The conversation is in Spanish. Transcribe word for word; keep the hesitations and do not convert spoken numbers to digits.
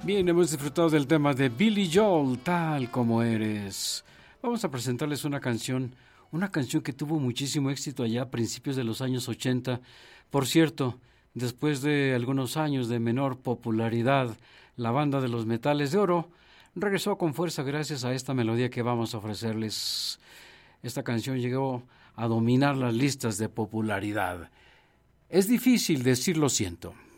Bien, hemos disfrutado del tema de Billy Joel, Tal Como Eres. Vamos a presentarles una canción, una canción que tuvo muchísimo éxito allá a principios de los años ochenta. Por cierto, después de algunos años de menor popularidad, la banda de los Metales de Oro regresó con fuerza gracias a esta melodía que vamos a ofrecerles. Esta canción llegó a dominar las listas de popularidad. Es difícil decir lo siento.